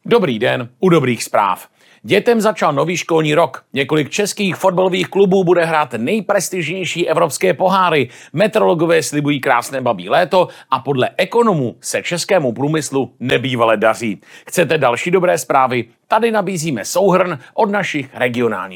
Dobrý den u dobrých zpráv. Dětem začal nový školní rok. Několik českých fotbalových klubů bude hrát nejprestižnější evropské poháry. Meteorologové slibují krásné babí léto a podle ekonomů se českému průmyslu nebývale daří. Chcete další dobré zprávy? Tady nabízíme souhrn od našich regionálních